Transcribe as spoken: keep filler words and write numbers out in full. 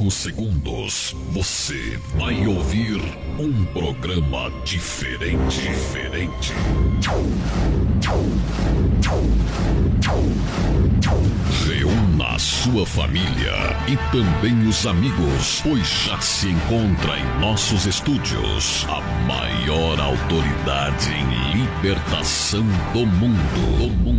cinco segundos, você vai ouvir um programa diferente. Diferente. Reúna a sua família e também os amigos, pois já se encontra em nossos estúdios a maior autoridade em libertação do mundo. Do mundo.